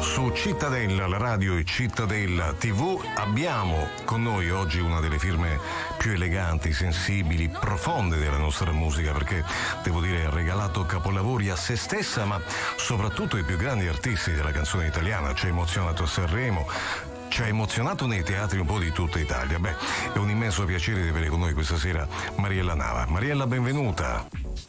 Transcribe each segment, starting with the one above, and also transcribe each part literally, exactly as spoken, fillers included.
Su Cittadella, la radio e Cittadella tivù, abbiamo con noi oggi una delle firme più eleganti, sensibili, profonde della nostra musica, perché devo dire ha regalato capolavori a se stessa, ma soprattutto ai più grandi artisti della canzone italiana. Ci ha emozionato a Sanremo, ci ha emozionato nei teatri un po' di tutta Italia. Beh, è un immenso piacere di avere con noi questa sera Mariella Nava. Mariella, benvenuta.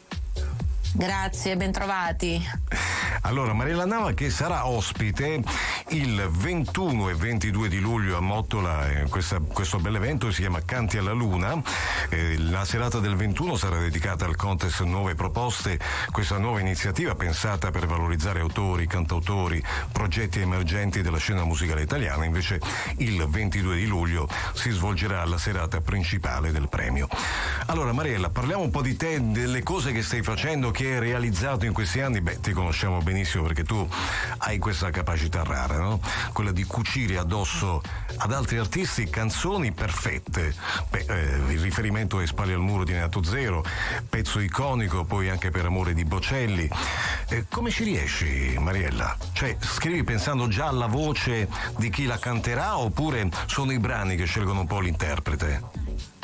Grazie, bentrovati. Allora, Mariella Nava che sarà ospite il ventuno e ventidue di luglio a Mottola, eh, questa, questo bell'evento si chiama Canti alla Luna. Eh, la serata del ventuno sarà dedicata al contest Nuove Proposte, questa nuova iniziativa pensata per valorizzare autori, cantautori, progetti emergenti della scena musicale italiana. Invece il ventidue di luglio si svolgerà la serata principale del premio. Allora, Mariella, parliamo un po' di te, delle cose che stai facendo, che hai realizzato in questi anni. Beh, ti conosciamo benissimo perché tu hai questa capacità rara, no? Quella di cucire addosso ad altri artisti canzoni perfette. Beh, eh, il riferimento è Spalle al muro di Nato Zero, pezzo iconico, poi anche Per amore di Bocelli. Eh, come ci riesci, Mariella? Cioè, scrivi pensando già alla voce di chi la canterà, oppure sono i brani che scelgono un po' l'interprete?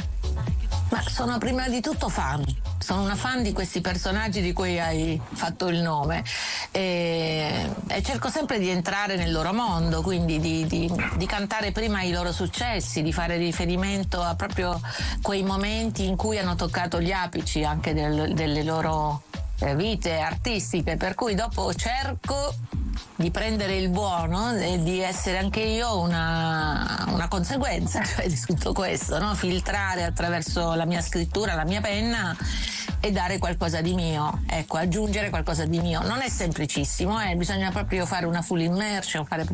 Ma sono prima di tutto fan, sono una fan di questi personaggi di cui hai fatto il nome e, e cerco sempre di entrare nel loro mondo, quindi di, di, di cantare prima i loro successi, di fare riferimento a proprio quei momenti in cui hanno toccato gli apici anche del, delle loro vite artistiche, per cui dopo cerco di prendere il buono e di essere anche io una, una conseguenza, cioè, di tutto questo, no? Filtrare attraverso la mia scrittura, la mia penna e dare qualcosa di mio, ecco, aggiungere qualcosa di mio. Non è semplicissimo, eh? Bisogna proprio fare una full immersion, fare